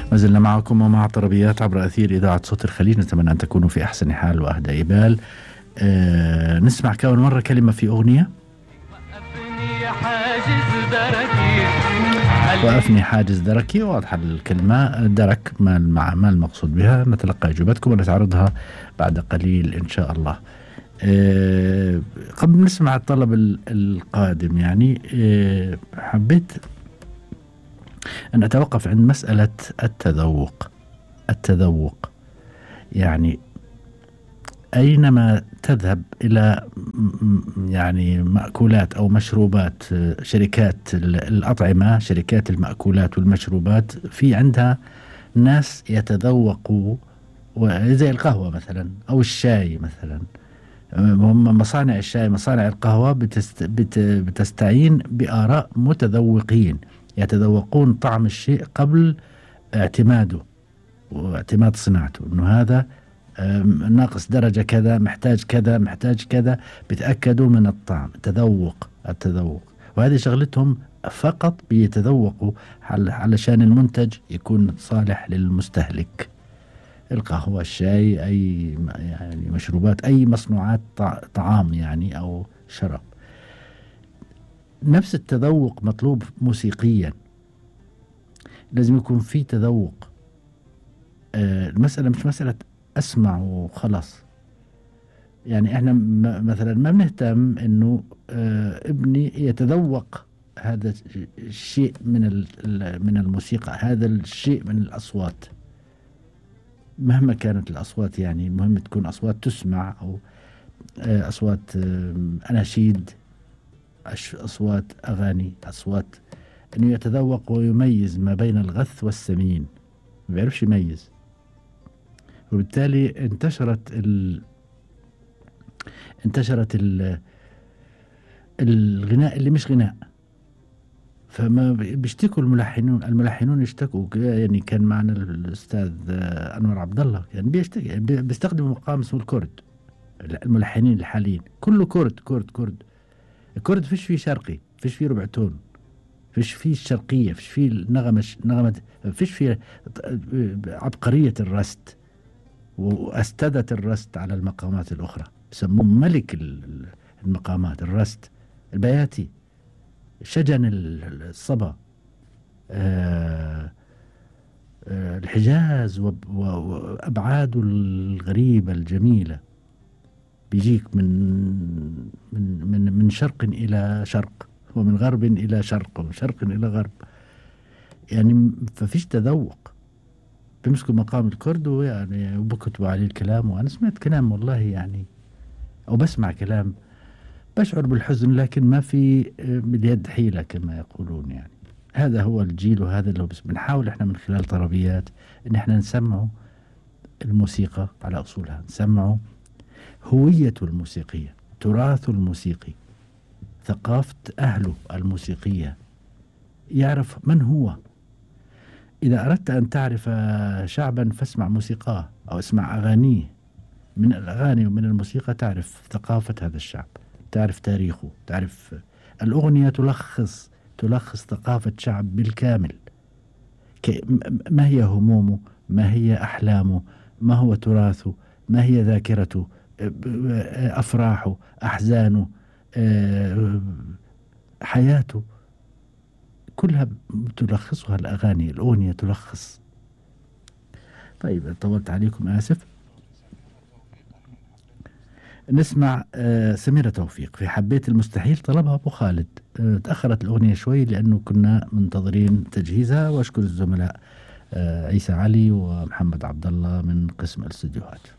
ما زلنا معكم ومع طربيات عبر أثير إذاعة صوت الخليج. نتمنى أن تكونوا في أحسن حال وأهدى بال. نسمع كون مرة كلمة في أغنية. وقفني حاجز دركي، واضحة الكلمة درك ما المقصود بها. نتلقى إجابتكم ونتعرضها بعد قليل إن شاء الله. قبل نسمع الطلب القادم، يعني حبيت أن أتوقف عند مسألة التذوق. يعني أينما تذهب إلى يعني مأكولات أو مشروبات، شركات الأطعمة، شركات المأكولات والمشروبات، في عندها ناس يتذوقوا، زي القهوة مثلا أو الشاي مثلا. هم مصانع الشاي، مصانع القهوة بتستعين بآراء متذوقين يتذوقون طعم الشيء قبل اعتماده واعتماد صناعته، انه هذا ناقص درجة كذا، محتاج كذا، محتاج كذا، بتأكدوا من الطعم. التذوق، وهذه شغلتهم فقط، بيتذوقوا علشان المنتج يكون صالح للمستهلك. القهوة، الشاي، أي يعني مشروبات، أي مصنوعات طعام يعني أو شراب. نفس التذوق مطلوب موسيقيا، لازم يكون في تذوق. المسألة مش مسألة أسمع وخلاص. يعني إحنا مثلا ما بنهتم إنه ابني يتذوق هذا الشيء من الموسيقى، هذا الشيء من الأصوات، مهما كانت الأصوات. يعني المهم تكون أصوات تسمع، أو أصوات أناشيد، أصوات أغاني، أصوات أنه يتذوق ويميز ما بين الغث والسمين. ما بيعرفش يميز، وبالتالي انتشرت الغناء اللي مش غناء. فما بيشتكوا الملحنون يشتكوا. يعني كان معنا الأستاذ أنور عبد الله، يعني بيشتكي، بيستخدموا مقام اسمه الكرد. الملحنين الحاليين كله كرد. الكرد فيش فيه شرقي، فيش فيه ربع تون، فيش فيه الشرقية، فيش فيه نغمة، فيش فيه عبقرية الرست وأستدة الرست على المقامات الأخرى. بسموه ملك المقامات، الرست، البياتي، شجن، الصبا، الحجاز وأبعاده الغريبة الجميلة. بيجيك من شرق إلى شرق، ومن غرب إلى شرق، ومن شرق إلى غرب. يعني ففيش تذوق. بيمسكوا مقام الكرد ويعني وبكتبوا عليه الكلام. وأنا سمعت كلام والله يعني، أو بسمع كلام بشعر بالحزن، لكن ما في باليد حيلة كما يقولون. يعني هذا هو الجيل، وهذا اللي بس بنحاول احنا من خلال طربيات ان احنا نسمعه الموسيقى على أصولها، نسمعه هويته الموسيقية، تراثه الموسيقي، ثقافة أهله الموسيقية، يعرف من هو. إذا أردت أن تعرف شعبا فاسمع موسيقاه، أو اسمع أغانيه. من الأغاني ومن الموسيقى تعرف ثقافة هذا الشعب، تعرف تاريخه، تعرف. الأغنية تلخص ثقافة شعب بالكامل. ما هي همومه، ما هي أحلامه، ما هو تراثه، ما هي ذاكرته، أفراحه، أحزانه، حياته، كلها تلخصها الأغاني. الأغنية تلخص. طيب طولت عليكم، آسف. نسمع سميرة توفيق في حبيت المستحيل، طلبها أبو خالد. تأخرت الأغنية شوي لأنه كنا منتظرين تجهيزها. وأشكر الزملاء عيسى علي ومحمد عبد الله من قسم الاستديوهات.